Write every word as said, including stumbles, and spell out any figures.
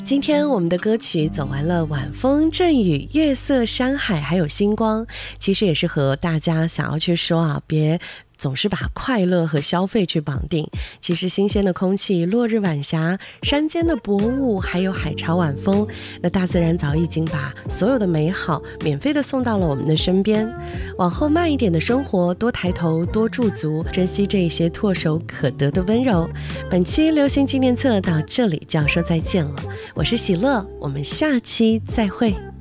今天我们的歌曲走完了晚风阵雨、月色山海还有星光，其实也是和大家想要去说啊，别总是把快乐和消费去绑定。其实新鲜的空气、落日晚霞、山间的薄雾还有海潮晚风，那大自然早已经把所有的美好免费的送到了我们的身边。往后慢一点的生活，多抬头多驻足，珍惜这一些唾手可得的温柔。本期流行纪念册到这里就要说再见了，我是喜乐，我们下期再会。